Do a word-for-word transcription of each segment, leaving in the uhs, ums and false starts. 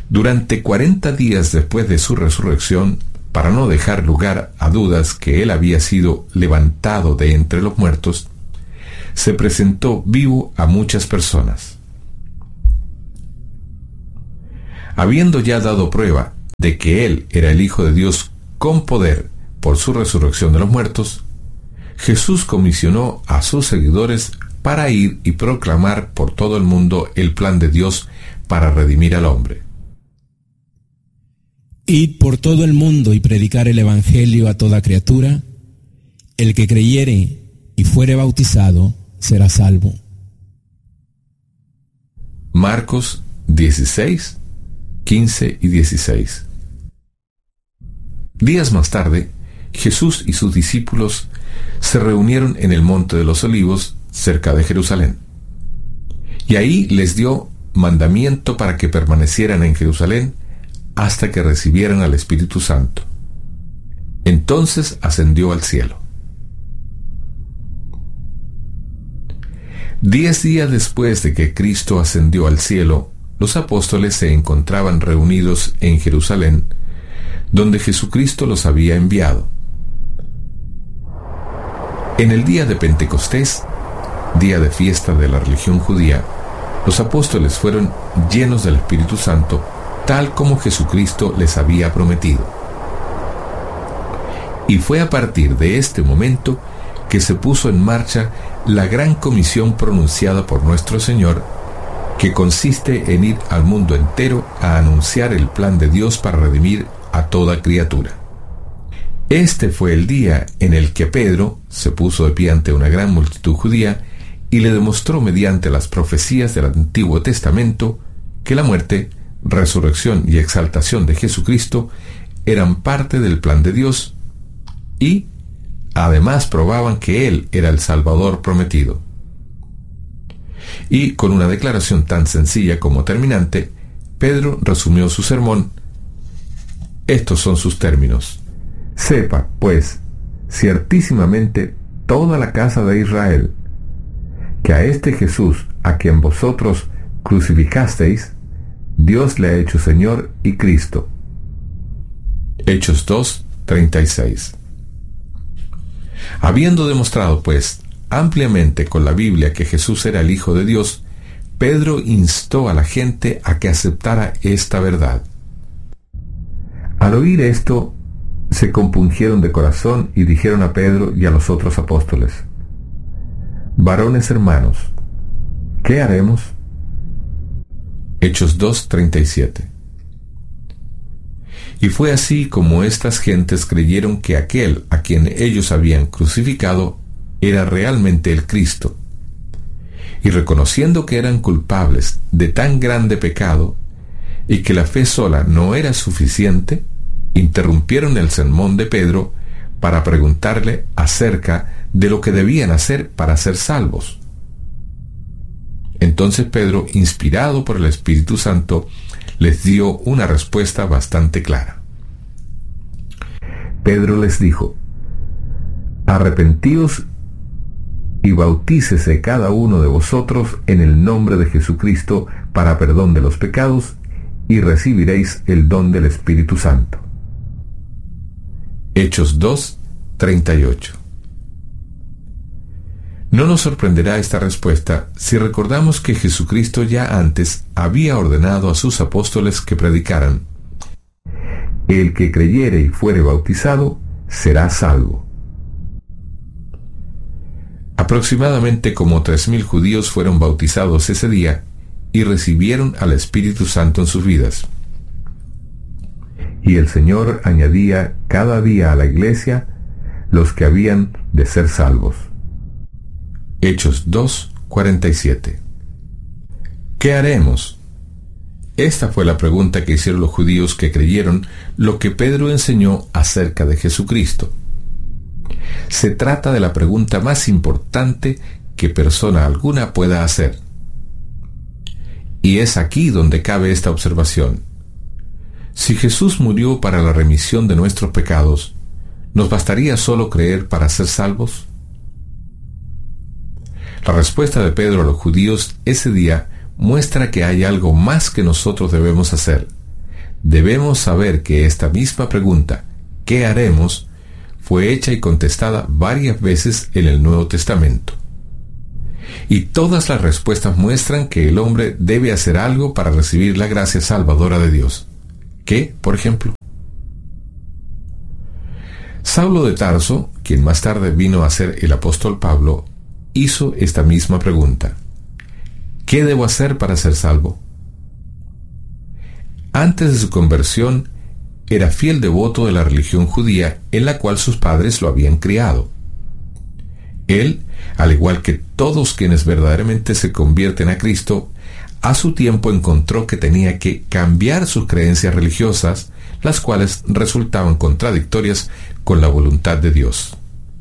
Durante cuarenta días después de su resurrección, para no dejar lugar a dudas que él había sido levantado de entre los muertos, se presentó vivo a muchas personas. Habiendo ya dado prueba de que él era el Hijo de Dios con poder por su resurrección de los muertos, Jesús comisionó a sus seguidores para ir y proclamar por todo el mundo el plan de Dios para redimir al hombre. Id por todo el mundo y predicar el Evangelio a toda criatura. El que creyere y fuere bautizado será salvo. Marcos dieciséis, quince y dieciséis. Días más tarde, Jesús y sus discípulos se reunieron en el Monte de los Olivos, cerca de Jerusalén. Y ahí les dio mandamiento para que permanecieran en Jerusalén hasta que recibieran al Espíritu Santo. Entonces ascendió al cielo. Diez días después de que Cristo ascendió al cielo, los apóstoles se encontraban reunidos en Jerusalén, donde Jesucristo los había enviado. En el día de Pentecostés, día de fiesta de la religión judía, los apóstoles fueron llenos del Espíritu Santo, tal como Jesucristo les había prometido. Y fue a partir de este momento que se puso en marcha la gran comisión pronunciada por nuestro Señor, que consiste en ir al mundo entero a anunciar el plan de Dios para redimir a toda criatura. Este fue el día en el que Pedro se puso de pie ante una gran multitud judía y le demostró mediante las profecías del Antiguo Testamento que la muerte, resurrección y exaltación de Jesucristo eran parte del plan de Dios y, además, probaban que Él era el Salvador prometido. Y con una declaración tan sencilla como terminante, Pedro resumió su sermón. Estos son sus términos: sepa, pues, ciertísimamente toda la casa de Israel, que a este Jesús, a quien vosotros crucificasteis, Dios le ha hecho Señor y Cristo. Hechos dos, treinta y seis. Habiendo demostrado, pues, ampliamente con la Biblia que Jesús era el Hijo de Dios, Pedro instó a la gente a que aceptara esta verdad. Al oír esto, se compungieron de corazón y dijeron a Pedro y a los otros apóstoles: varones hermanos, ¿qué haremos? Hechos dos, treinta y siete. Y fue así como estas gentes creyeron que aquel a quien ellos habían crucificado era realmente el Cristo. Y reconociendo que eran culpables de tan grande pecado y que la fe sola no era suficiente, interrumpieron el sermón de Pedro para preguntarle acerca de lo que debían hacer para ser salvos. Entonces Pedro, inspirado por el Espíritu Santo, les dio una respuesta bastante clara. Pedro les dijo: arrepentíos y bautícese cada uno de vosotros en el nombre de Jesucristo para perdón de los pecados, y recibiréis el don del Espíritu Santo. Hechos dos, treinta y ocho. No nos sorprenderá esta respuesta si recordamos que Jesucristo ya antes había ordenado a sus apóstoles que predicaran: el que creyere y fuere bautizado será salvo. Aproximadamente como tres mil judíos fueron bautizados ese día y recibieron al Espíritu Santo en sus vidas. Y el Señor añadía cada día a la iglesia los que habían de ser salvos. Hechos dos, cuarenta y siete. ¿Qué haremos? Esta fue la pregunta que hicieron los judíos que creyeron lo que Pedro enseñó acerca de Jesucristo. Se trata de la pregunta más importante que persona alguna pueda hacer. Y es aquí donde cabe esta observación. Si Jesús murió para la remisión de nuestros pecados, ¿nos bastaría solo creer para ser salvos? La respuesta de Pedro a los judíos ese día muestra que hay algo más que nosotros debemos hacer, debemos saber que esta misma pregunta, ¿qué haremos?, fue hecha y contestada varias veces en el Nuevo Testamento. Y todas las respuestas muestran que el hombre debe hacer algo para recibir la gracia salvadora de Dios. ¿Qué, por ejemplo? Saulo de Tarso, quien más tarde vino a ser el apóstol Pablo, hizo esta misma pregunta: ¿qué debo hacer para ser salvo? Antes de su conversión, era fiel devoto de la religión judía en la cual sus padres lo habían criado. Él, al igual que todos quienes verdaderamente se convierten a Cristo, a su tiempo encontró que tenía que cambiar sus creencias religiosas, las cuales resultaban contradictorias con la voluntad de Dios.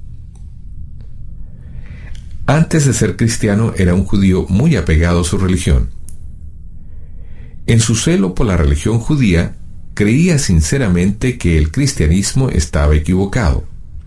Antes de ser cristiano era un judío muy apegado a su religión. En su celo por la religión judía, creía sinceramente que el cristianismo estaba equivocado.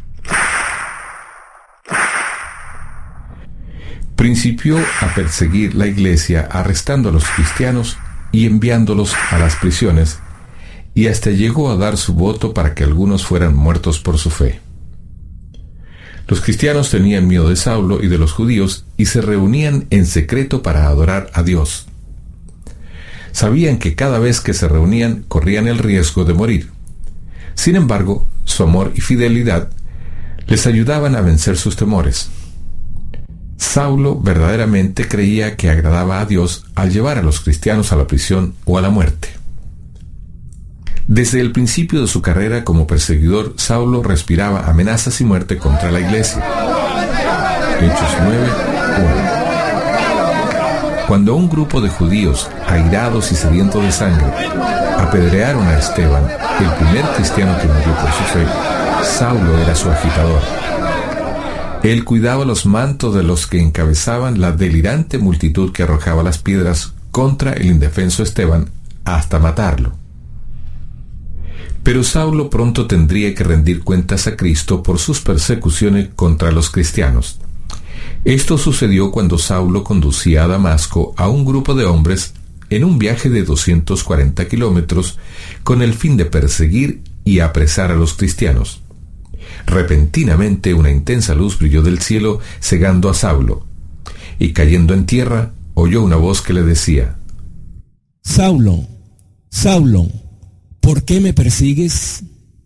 Principió a perseguir la iglesia, arrestando a los cristianos y enviándolos a las prisiones, y hasta llegó a dar su voto para que algunos fueran muertos por su fe. Los cristianos tenían miedo de Saulo y de los judíos y se reunían en secreto para adorar a Dios. Sabían que cada vez que se reunían corrían el riesgo de morir. Sin embargo, su amor y fidelidad les ayudaban a vencer sus temores. Saulo verdaderamente creía que agradaba a Dios al llevar a los cristianos a la prisión o a la muerte. Desde el principio de su carrera como perseguidor, Saulo respiraba amenazas y muerte contra la iglesia. Hechos nueve, uno. Cuando un grupo de judíos, airados y sedientos de sangre, apedrearon a Esteban, el primer cristiano que murió por su fe, Saulo era su agitador. Él cuidaba los mantos de los que encabezaban la delirante multitud que arrojaba las piedras contra el indefenso Esteban hasta matarlo. Pero Saulo pronto tendría que rendir cuentas a Cristo por sus persecuciones contra los cristianos. Esto sucedió cuando Saulo conducía a Damasco a un grupo de hombres en un viaje de doscientos cuarenta kilómetros con el fin de perseguir y apresar a los cristianos. Repentinamente una intensa luz brilló del cielo cegando a Saulo, y cayendo en tierra oyó una voz que le decía: Saulo, Saulo, ¿por qué me persigues?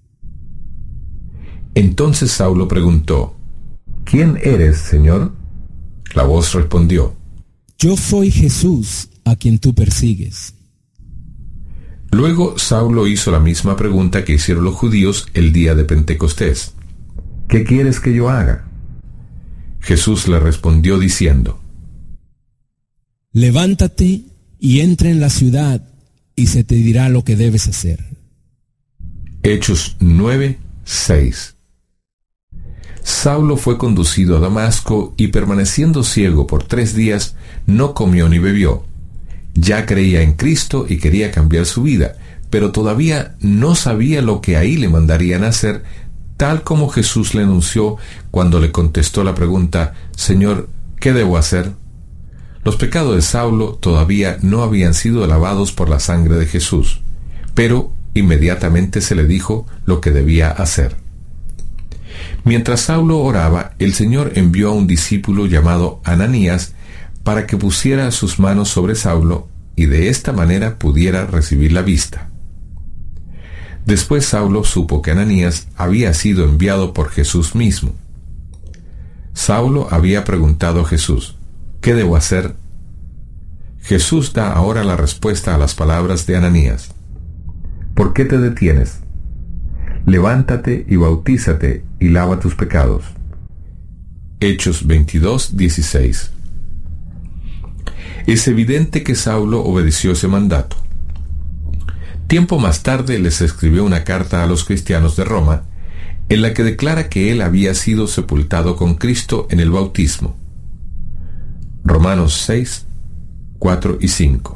Entonces Saulo preguntó: ¿quién eres, Señor? La voz respondió: Yo soy Jesús, a quien tú persigues. Luego Saulo hizo la misma pregunta que hicieron los judíos el día de Pentecostés: ¿qué quieres que yo haga? Jesús le respondió diciendo: Levántate y entra en la ciudad, y se te dirá lo que debes hacer. Hechos nueve, seis. Saulo fue conducido a Damasco y, permaneciendo ciego por tres días, no comió ni bebió. Ya creía en Cristo y quería cambiar su vida, pero todavía no sabía lo que ahí le mandarían hacer, tal como Jesús le anunció cuando le contestó la pregunta: Señor, ¿qué debo hacer? Los pecados de Saulo todavía no habían sido lavados por la sangre de Jesús, pero inmediatamente se le dijo lo que debía hacer. Mientras Saulo oraba, el Señor envió a un discípulo llamado Ananías para que pusiera sus manos sobre Saulo y de esta manera pudiera recibir la vista. Después Saulo supo que Ananías había sido enviado por Jesús mismo. Saulo había preguntado a Jesús: ¿qué debo hacer? Jesús da ahora la respuesta a las palabras de Ananías: ¿por qué te detienes? Levántate y bautízate y lava tus pecados. Hechos veintidós, dieciséis. Es evidente que Saulo obedeció ese mandato. Tiempo más tarde les escribió una carta a los cristianos de Roma, en la que declara que él había sido sepultado con Cristo en el bautismo. Romanos seis, cuatro y cinco.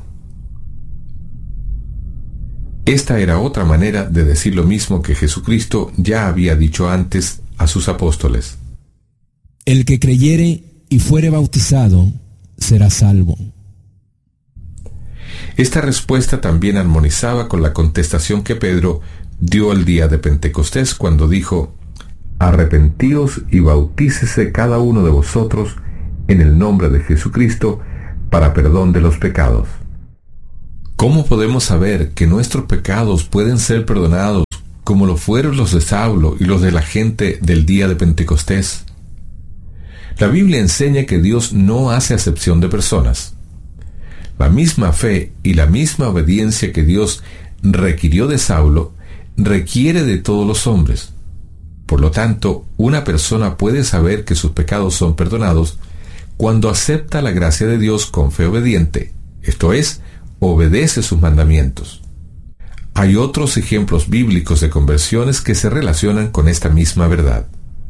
Esta era otra manera de decir lo mismo que Jesucristo ya había dicho antes a sus apóstoles: El que creyere y fuere bautizado será salvo. Esta respuesta también armonizaba con la contestación que Pedro dio el día de Pentecostés cuando dijo: «Arrepentíos y bautícese cada uno de vosotros en el nombre de Jesucristo para perdón de los pecados». ¿Cómo podemos saber que nuestros pecados pueden ser perdonados como lo fueron los de Saulo y los de la gente del día de Pentecostés? La Biblia enseña que Dios no hace acepción de personas. La misma fe y la misma obediencia que Dios requirió de Saulo requiere de todos los hombres. Por lo tanto, una persona puede saber que sus pecados son perdonados cuando acepta la gracia de Dios con fe obediente, esto es, obedece sus mandamientos. Hay otros ejemplos bíblicos de conversiones que se relacionan con esta misma verdad.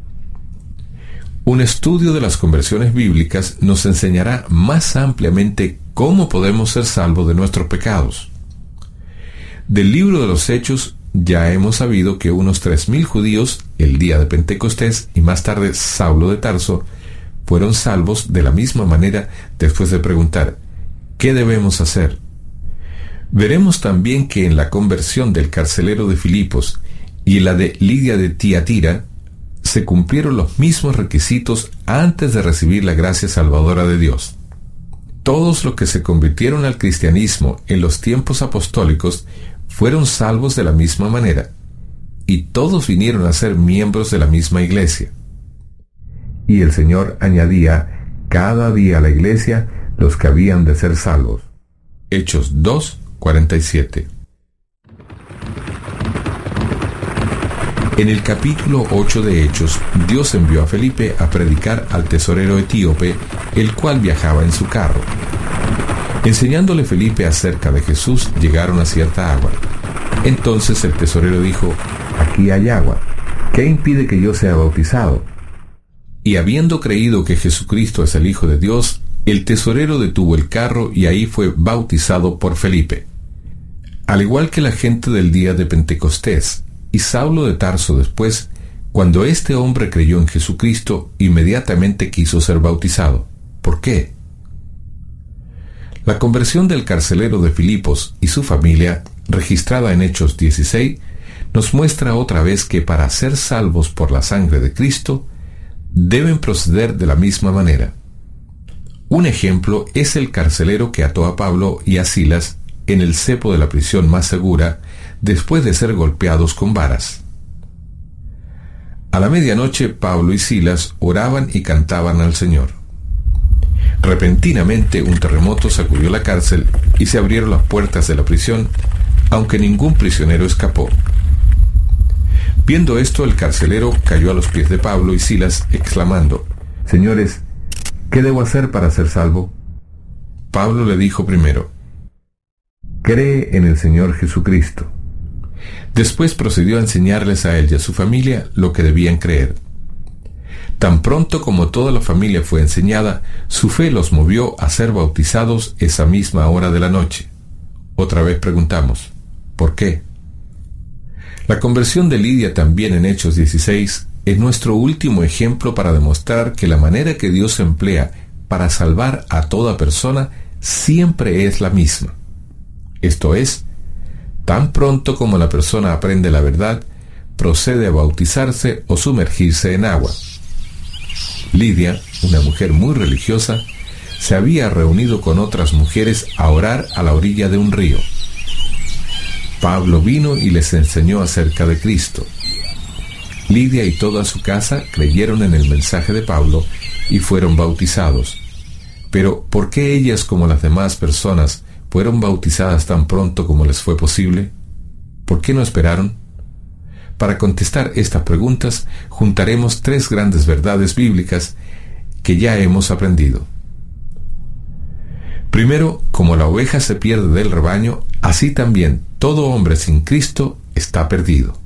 Un estudio de las conversiones bíblicas nos enseñará más ampliamente cómo podemos ser salvos de nuestros pecados. Del libro de los Hechos ya hemos sabido que unos tres mil judíos, el día de Pentecostés, y más tarde Saulo de Tarso, fueron salvos de la misma manera después de preguntar: ¿qué debemos hacer? Veremos también que en la conversión del carcelero de Filipos y en la de Lidia de Tiatira se cumplieron los mismos requisitos antes de recibir la gracia salvadora de Dios. Todos los que se convirtieron al cristianismo en los tiempos apostólicos fueron salvos de la misma manera, y todos vinieron a ser miembros de la misma iglesia. Y el Señor añadía cada día a la iglesia los que habían de ser salvos. Hechos dos, cuarenta y siete. En el capítulo ocho de Hechos, Dios envió a Felipe a predicar al tesorero etíope, el cual viajaba en su carro. Enseñándole Felipe acerca de Jesús, llegaron a cierta agua. Entonces el tesorero dijo: «Aquí hay agua. ¿Qué impide que yo sea bautizado?». Y habiendo creído que Jesucristo es el Hijo de Dios, el tesorero detuvo el carro y ahí fue bautizado por Felipe. Al igual que la gente del día de Pentecostés, y Saulo de Tarso después, cuando este hombre creyó en Jesucristo, inmediatamente quiso ser bautizado. ¿Por qué? La conversión del carcelero de Filipos y su familia, registrada en Hechos dieciséis, nos muestra otra vez que para ser salvos por la sangre de Cristo, deben proceder de la misma manera. Un ejemplo es el carcelero que ató a Pablo y a Silas en el cepo de la prisión más segura, después de ser golpeados con varas. A la medianoche Pablo y Silas oraban y cantaban al Señor. Repentinamente un terremoto sacudió la cárcel y se abrieron las puertas de la prisión, aunque ningún prisionero escapó. Viendo esto, el carcelero cayó a los pies de Pablo y Silas, exclamando: «Señores, ¿qué debo hacer para ser salvo?». Pablo le dijo primero: «Cree en el Señor Jesucristo». Después procedió a enseñarles a él y a su familia lo que debían creer. Tan pronto como toda la familia fue enseñada, su fe los movió a ser bautizados esa misma hora de la noche. Otra vez preguntamos: ¿por qué? La conversión de Lidia también en Hechos dieciséis es nuestro último ejemplo para demostrar que la manera que Dios emplea para salvar a toda persona siempre es la misma. Esto es, tan pronto como la persona aprende la verdad, procede a bautizarse o sumergirse en agua. Lidia, una mujer muy religiosa, se había reunido con otras mujeres a orar a la orilla de un río. Pablo vino y les enseñó acerca de Cristo. Lidia y toda su casa creyeron en el mensaje de Pablo y fueron bautizados. Pero, ¿por qué ellas, como las demás personas, fueron bautizadas tan pronto como les fue posible? ¿Por qué no esperaron? Para contestar estas preguntas, juntaremos tres grandes verdades bíblicas que ya hemos aprendido. Primero, como la oveja se pierde del rebaño, así también todo hombre sin Cristo está perdido.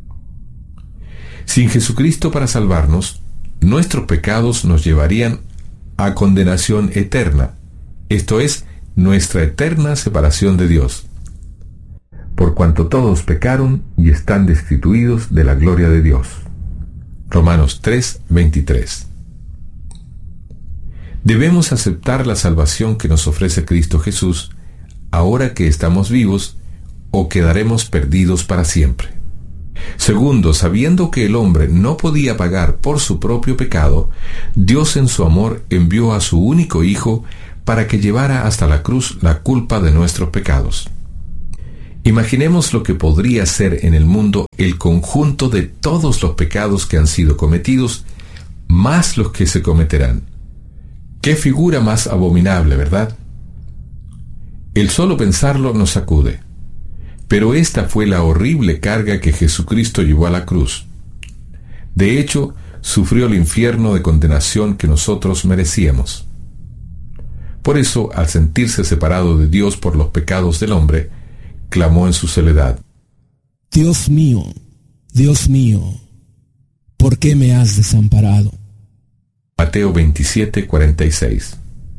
Sin Jesucristo para salvarnos, nuestros pecados nos llevarían a condenación eterna, esto es, nuestra eterna separación de Dios. Por cuanto todos pecaron y están destituidos de la gloria de Dios. Romanos tres, veintitrés. Debemos aceptar la salvación que nos ofrece Cristo Jesús ahora que estamos vivos, o quedaremos perdidos para siempre. Segundo, sabiendo que el hombre no podía pagar por su propio pecado, Dios en su amor envió a su único Hijo para que llevara hasta la cruz la culpa de nuestros pecados. Imaginemos lo que podría ser en el mundo el conjunto de todos los pecados que han sido cometidos, más los que se cometerán. ¡Qué figura más abominable!, ¿verdad? El solo pensarlo nos sacude. Pero esta fue la horrible carga que Jesucristo llevó a la cruz. De hecho, sufrió el infierno de condenación que nosotros merecíamos. Por eso, al sentirse separado de Dios por los pecados del hombre, clamó en su soledad: Dios mío, Dios mío, ¿por qué me has desamparado? Mateo veintisiete, cuarenta y seis.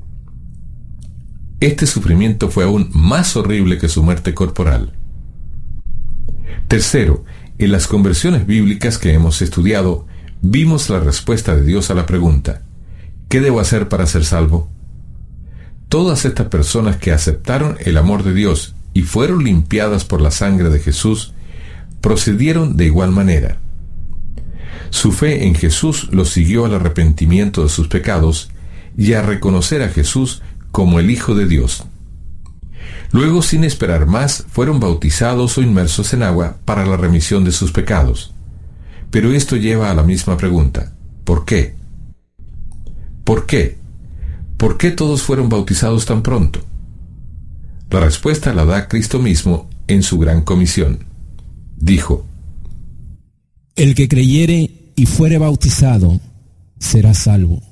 Este sufrimiento fue aún más horrible que su muerte corporal. Tercero, en las conversiones bíblicas que hemos estudiado, vimos la respuesta de Dios a la pregunta: ¿qué debo hacer para ser salvo? Todas estas personas que aceptaron el amor de Dios y fueron limpiadas por la sangre de Jesús, procedieron de igual manera. Su fe en Jesús los siguió al arrepentimiento de sus pecados y a reconocer a Jesús como el Hijo de Dios. Luego, sin esperar más, fueron bautizados o inmersos en agua para la remisión de sus pecados. Pero esto lleva a la misma pregunta: ¿por qué? ¿Por qué? ¿Por qué todos fueron bautizados tan pronto? La respuesta la da Cristo mismo en su gran comisión. Dijo: El que creyere y fuere bautizado será salvo.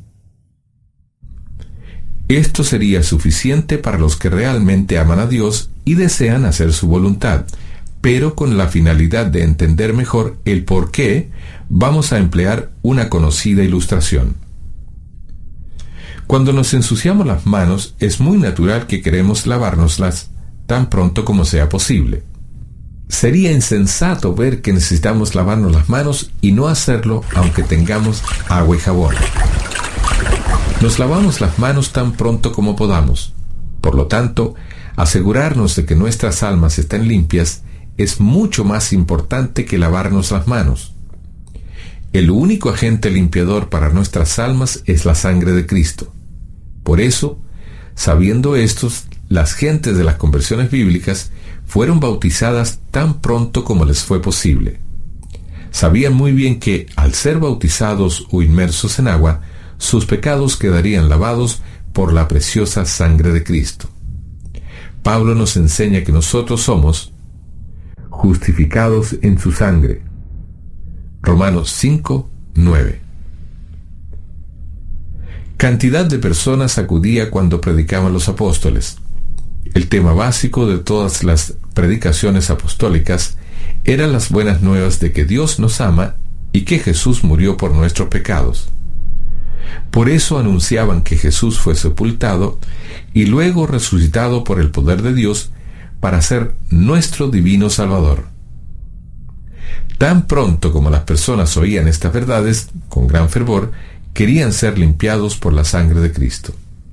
Esto sería suficiente para los que realmente aman a Dios y desean hacer su voluntad, pero con la finalidad de entender mejor el por qué, vamos a emplear una conocida ilustración. Cuando nos ensuciamos las manos, es muy natural que queremos lavárnoslas tan pronto como sea posible. Sería insensato ver que necesitamos lavarnos las manos y no hacerlo aunque tengamos agua y jabón. Nos lavamos las manos tan pronto como podamos. Por lo tanto, asegurarnos de que nuestras almas estén limpias es mucho más importante que lavarnos las manos. El único agente limpiador para nuestras almas es la sangre de Cristo. Por eso, sabiendo esto, las gentes de las conversiones bíblicas fueron bautizadas tan pronto como les fue posible. Sabían muy bien que, al ser bautizados o inmersos en agua, sus pecados quedarían lavados por la preciosa sangre de Cristo. Pablo nos enseña que nosotros somos justificados en su sangre. Romanos cinco, nueve. Cantidad de personas acudía cuando predicaban los apóstoles. El tema básico de todas las predicaciones apostólicas eran las buenas nuevas de que Dios nos ama y que Jesús murió por nuestros pecados. Por eso anunciaban que Jesús fue sepultado y luego resucitado por el poder de Dios para ser nuestro divino Salvador. Tan pronto como las personas oían estas verdades con gran fervor, querían ser limpiados por la sangre de Cristo.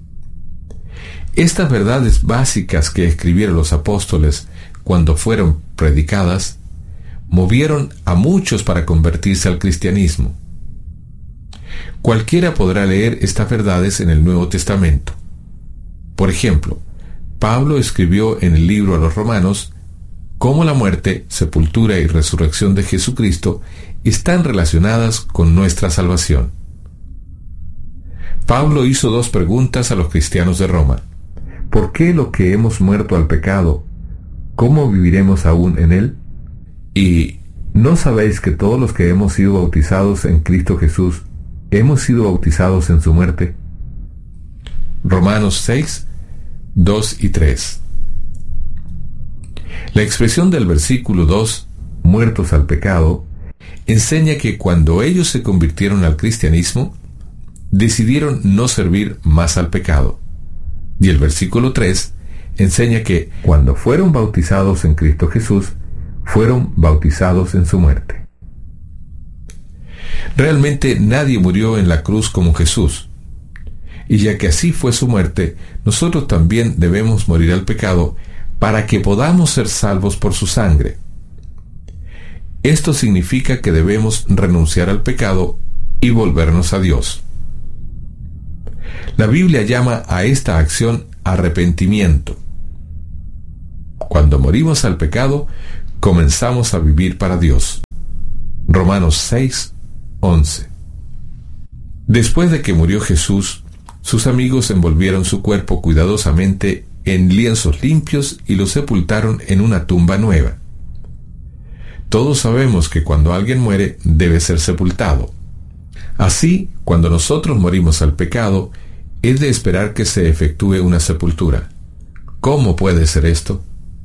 Estas verdades básicas que escribieron los apóstoles cuando fueron predicadas, movieron a muchos para convertirse al cristianismo. Cualquiera podrá leer estas verdades en el Nuevo Testamento. Por ejemplo, Pablo escribió en el libro a los Romanos cómo la muerte, sepultura y resurrección de Jesucristo están relacionadas con nuestra salvación. Pablo hizo dos preguntas a los cristianos de Roma. ¿Por qué lo que hemos muerto al pecado, cómo viviremos aún en él? Y ¿no sabéis que todos los que hemos sido bautizados en Cristo Jesús, hemos sido bautizados en su muerte? Romanos seis, dos y tres. La expresión del versículo dos, muertos al pecado, enseña que cuando ellos se convirtieron al cristianismo, decidieron no servir más al pecado. Y el versículo tres enseña que cuando fueron bautizados en Cristo Jesús, fueron bautizados en su muerte. Realmente nadie murió en la cruz como Jesús. Y ya que así fue su muerte, nosotros también debemos morir al pecado para que podamos ser salvos por su sangre. Esto significa que debemos renunciar al pecado y volvernos a Dios. La Biblia llama a esta acción arrepentimiento. Cuando morimos al pecado, comenzamos a vivir para Dios. Romanos seis, once. Después de que murió Jesús, sus amigos envolvieron su cuerpo cuidadosamente en lienzos limpios y lo sepultaron en una tumba nueva. Todos sabemos que cuando alguien muere debe ser sepultado. Así, cuando nosotros morimos al pecado, es de esperar que se efectúe una sepultura. ¿Cómo puede ser esto?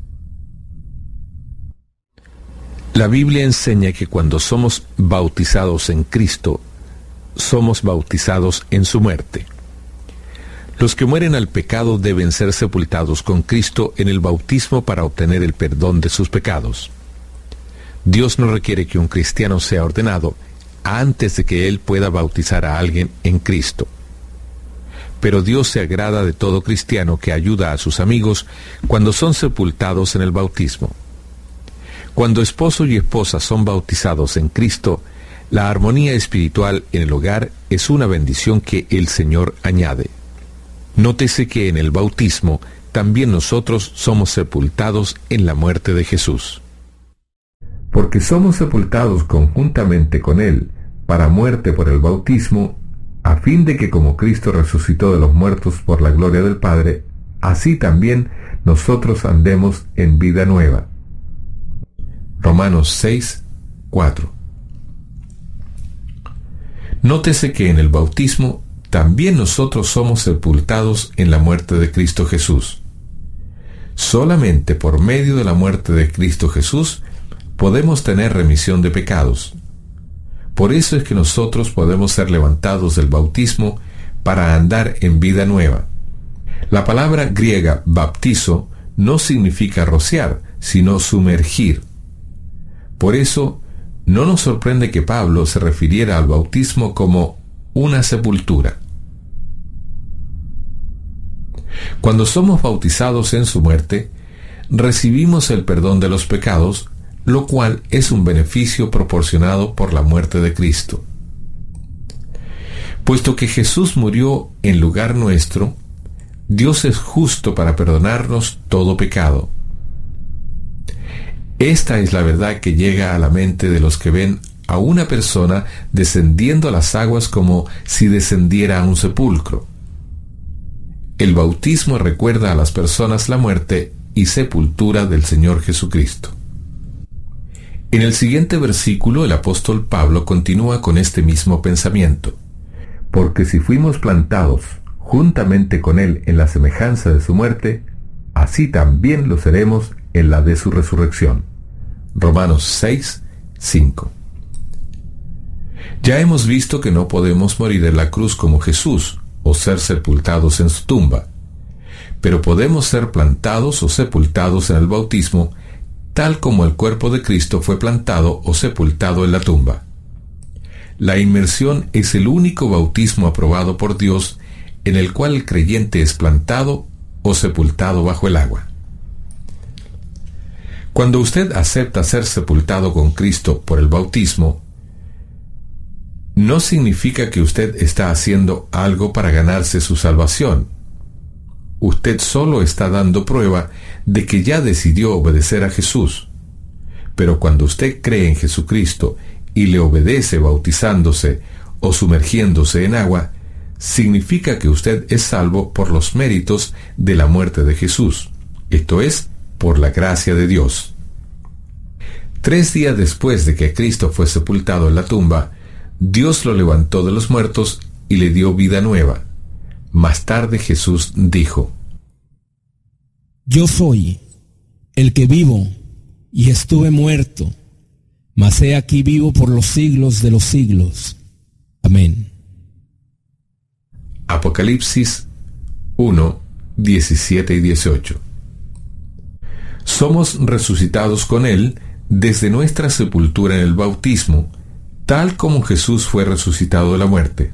La Biblia enseña que cuando somos bautizados en Cristo, somos bautizados en su muerte. Los que mueren al pecado deben ser sepultados con Cristo en el bautismo para obtener el perdón de sus pecados. Dios no requiere que un cristiano sea ordenado antes de que él pueda bautizar a alguien en Cristo. Pero Dios se agrada de todo cristiano que ayuda a sus amigos cuando son sepultados en el bautismo. Cuando esposo y esposa son bautizados en Cristo, la armonía espiritual en el hogar es una bendición que el Señor añade. Nótese que en el bautismo también nosotros somos sepultados en la muerte de Jesús. Porque somos sepultados conjuntamente con Él para muerte por el bautismo, a fin de que como Cristo resucitó de los muertos por la gloria del Padre, así también nosotros andemos en vida nueva. Romanos seis, cuatro. Nótese que en el bautismo también nosotros somos sepultados en la muerte de Cristo Jesús. Solamente por medio de la muerte de Cristo Jesús podemos tener remisión de pecados. Por eso es que nosotros podemos ser levantados del bautismo para andar en vida nueva. La palabra griega baptizo no significa rociar, sino sumergir. Por eso, no nos sorprende que Pablo se refiriera al bautismo como una sepultura. Cuando somos bautizados en su muerte, recibimos el perdón de los pecados, lo cual es un beneficio proporcionado por la muerte de Cristo. Puesto que Jesús murió en lugar nuestro, Dios es justo para perdonarnos todo pecado. Esta es la verdad que llega a la mente de los que ven a una persona descendiendo a las aguas como si descendiera a un sepulcro. El bautismo recuerda a las personas la muerte y sepultura del Señor Jesucristo. En el siguiente versículo el apóstol Pablo continúa con este mismo pensamiento. Porque si fuimos plantados juntamente con Él en la semejanza de su muerte, así también lo seremos en la de su resurrección. Romanos seis, cinco. Ya hemos visto que no podemos morir en la cruz como Jesús o ser sepultados en su tumba, pero podemos ser plantados o sepultados en el bautismo, tal como el cuerpo de Cristo fue plantado o sepultado en la tumba. La inmersión es el único bautismo aprobado por Dios en el cual el creyente es plantado o sepultado bajo el agua. Cuando usted acepta ser sepultado con Cristo por el bautismo, no significa que usted está haciendo algo para ganarse su salvación. Usted solo está dando prueba de que ya decidió obedecer a Jesús. Pero cuando usted cree en Jesucristo y le obedece bautizándose o sumergiéndose en agua, significa que usted es salvo por los méritos de la muerte de Jesús, esto es, por la gracia de Dios. Tres días después de que Cristo fue sepultado en la tumba, Dios lo levantó de los muertos y le dio vida nueva. Más tarde Jesús dijo: Yo soy el que vivo y estuve muerto, mas he aquí vivo por los siglos de los siglos. Amén. Apocalipsis uno, diecisiete y dieciocho. Somos resucitados con Él desde nuestra sepultura en el bautismo, tal como Jesús fue resucitado de la muerte.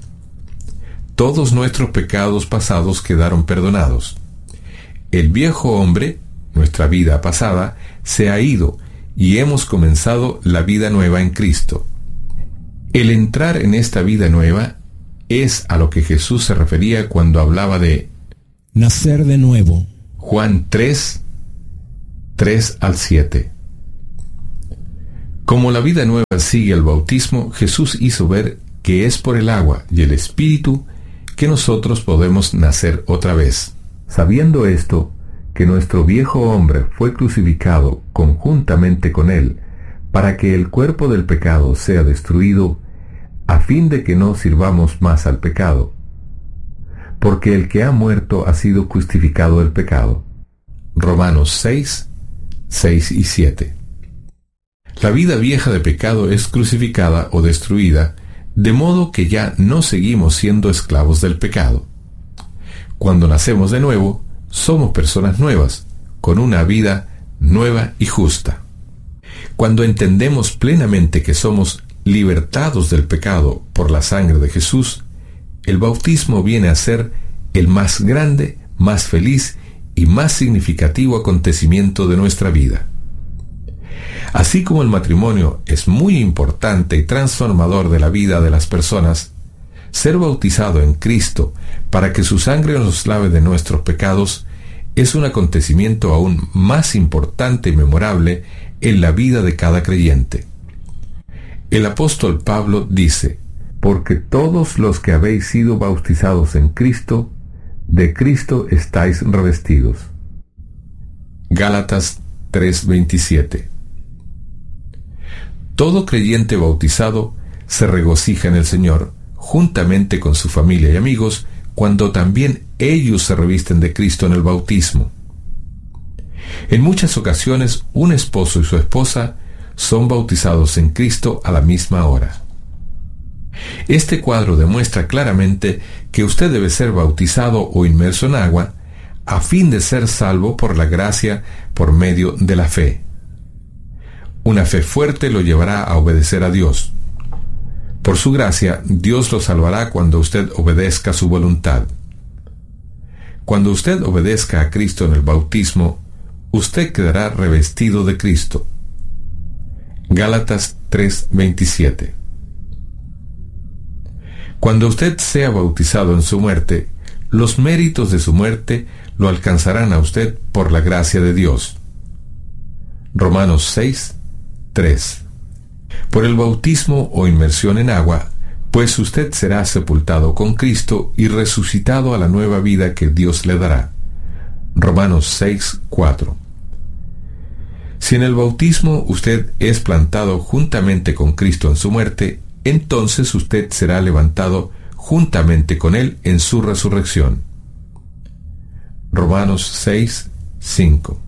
Todos nuestros pecados pasados quedaron perdonados. El viejo hombre nuestra vida pasada, se ha ido y hemos comenzado la vida nueva en Cristo. El entrar en esta vida nueva es a lo que Jesús se refería cuando hablaba de nacer de nuevo. Juan tres, tres al siete. Como la vida nueva sigue al bautismo, Jesús hizo ver que es por el agua y el Espíritu que nosotros podemos nacer otra vez. Sabiendo esto, que nuestro viejo hombre fue crucificado conjuntamente con él, para que el cuerpo del pecado sea destruido, a fin de que no sirvamos más al pecado. Porque el que ha muerto ha sido justificado del pecado. Romanos seis, seis y siete. La vida vieja de pecado es crucificada o destruida, de modo que ya no seguimos siendo esclavos del pecado. Cuando nacemos de nuevo, somos personas nuevas, con una vida nueva y justa. Cuando entendemos plenamente que somos libertados del pecado por la sangre de Jesús, el bautismo viene a ser el más grande, más feliz y más significativo acontecimiento de nuestra vida. Así como el matrimonio es muy importante y transformador de la vida de las personas, ser bautizado en Cristo para que su sangre nos lave de nuestros pecados es un acontecimiento aún más importante y memorable en la vida de cada creyente. El apóstol Pablo dice: porque todos los que habéis sido bautizados en Cristo, de Cristo estáis revestidos. Gálatas tres veintisiete. Todo creyente bautizado se regocija en el Señor, juntamente con su familia y amigos, cuando también ellos se revisten de Cristo en el bautismo. En muchas ocasiones, un esposo y su esposa son bautizados en Cristo a la misma hora. Este cuadro demuestra claramente que usted debe ser bautizado o inmerso en agua a fin de ser salvo por la gracia por medio de la fe. Una fe fuerte lo llevará a obedecer a Dios. Por su gracia, Dios lo salvará cuando usted obedezca su voluntad. Cuando usted obedezca a Cristo en el bautismo, usted quedará revestido de Cristo. Gálatas tres veintisiete. Cuando usted sea bautizado en su muerte, los méritos de su muerte lo alcanzarán a usted por la gracia de Dios. Romanos seis, tres. Por el bautismo o inmersión en agua, pues usted será sepultado con Cristo y resucitado a la nueva vida que Dios le dará. Romanos seis, cuatro. Si en el bautismo usted es plantado juntamente con Cristo en su muerte, entonces usted será levantado juntamente con Él en su resurrección. Romanos seis, cinco.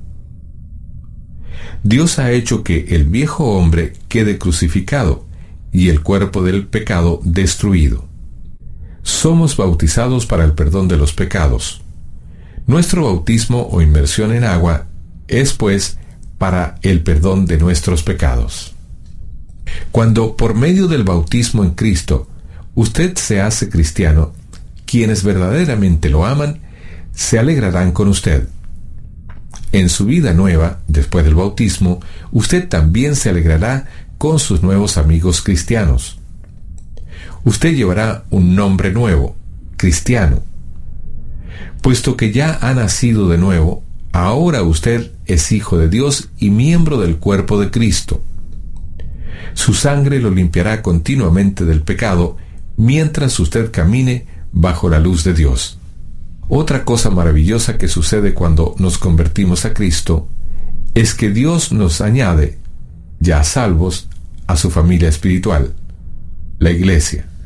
Dios ha hecho que el viejo hombre quede crucificado y el cuerpo del pecado destruido. Somos bautizados para el perdón de los pecados. Nuestro bautismo o inmersión en agua es, pues, para el perdón de nuestros pecados. Cuando, por medio del bautismo en Cristo, usted se hace cristiano, quienes verdaderamente lo aman, se alegrarán con usted. En su vida nueva, después del bautismo, usted también se alegrará con sus nuevos amigos cristianos. Usted llevará un nombre nuevo, cristiano. Puesto que ya ha nacido de nuevo, ahora usted es hijo de Dios y miembro del cuerpo de Cristo. Su sangre lo limpiará continuamente del pecado mientras usted camine bajo la luz de Dios. Otra cosa maravillosa que sucede cuando nos convertimos a Cristo es que Dios nos añade, ya salvos, a su familia espiritual, la Iglesia.